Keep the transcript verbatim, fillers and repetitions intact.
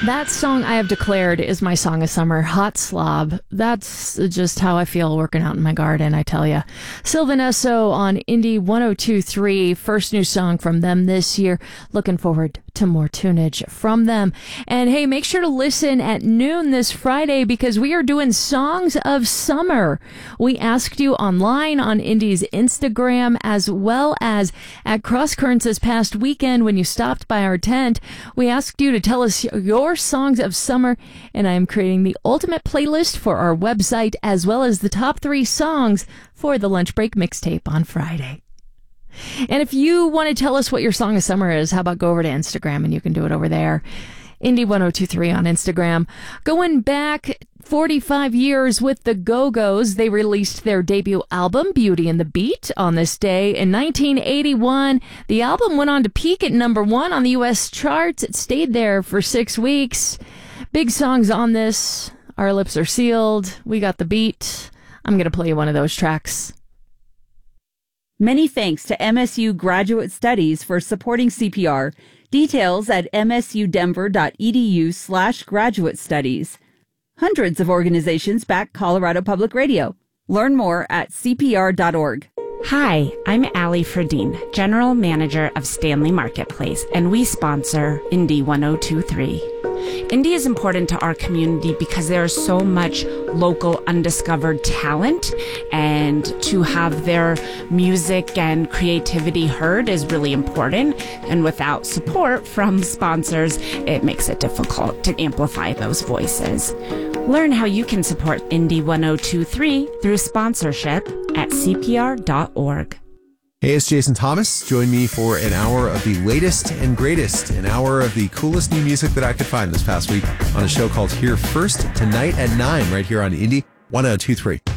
That song I have declared is my song of summer, Hot Slob. That's just how I feel working out in my garden, I tell you. Sylvan Esso on Indie one oh two point three, first new song from them this year. Looking forward to more tunage from them. And hey, make sure to listen at noon this Friday because we are doing Songs of Summer. We asked you online on Indie's Instagram as well as at Cross Currents this past weekend when you stopped by our tent. We asked you to tell us your songs of summer, and I am creating the ultimate playlist for our website as well as the top three songs for the Lunch Break mixtape on Friday. And if you want to tell us what your song of summer is, how about go over to Instagram and you can do it over there. Indie one oh two point three on Instagram. Going back forty-five years with the Go-Go's, they released their debut album, Beauty and the Beat, on this day in nineteen eighty-one. The album went on to peak at number one on the U S charts. It stayed there for six weeks. Big songs on this. Our Lips Are Sealed. We Got the Beat. I'm going to play you one of those tracks. Many thanks to M S U Graduate Studies for supporting C P R. Details at msudenver.edu slash graduate studies. Hundreds of organizations back Colorado Public Radio. Learn more at c p r dot org. Hi, I'm Allie Fredine, General Manager of Stanley Marketplace, and we sponsor Indie one oh two point three. Indie is important to our community because there is so much local undiscovered talent, and to have their music and creativity heard is really important. And without support from sponsors, it makes it difficult to amplify those voices. Learn how you can support Indie one oh two point three through sponsorship at c p r dot org. Hey, it's Jason Thomas. Join me for an hour of the latest and greatest, an hour of the coolest new music that I could find this past week on a show called Here First, tonight at nine, right here on Indie one oh two point three.